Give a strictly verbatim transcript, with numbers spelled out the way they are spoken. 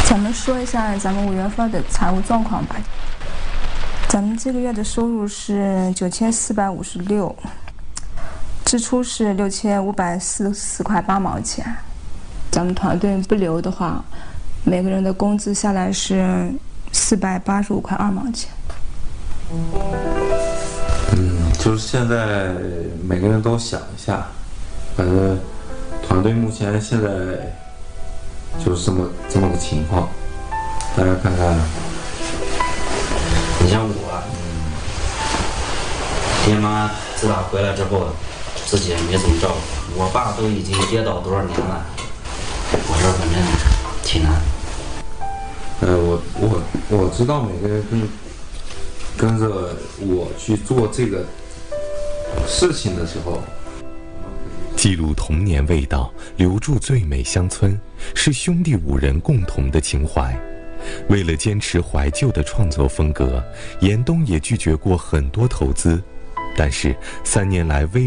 咱们说一下咱们五月份的财务状况吧。咱们这个月的收入是九千四百五十六，支出是六千五百四十四块八毛钱。咱们团队不留的话，每个人的工资下来是四百八十五块二毛钱。 嗯，就是现在每个人都想一下，反正团队目前现在就是这么这么个情况，大家看看。 你像我，爹妈自打回来之后，自己也没怎么照顾，我爸都已经跌倒多少年了，我这反正挺难。 呃，我我我知道每个人跟跟着我去做这个事情的时候， 记录童年味道，留住最美乡村，是兄弟五人共同的情怀。为了坚持怀旧的创作风格，严冬也拒绝过很多投资，但是三年来微